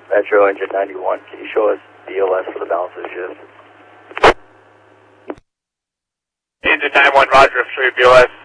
Metro engine 91, can you show us DLS for the balance of the shift? Engine 91, Roger, show you BLS.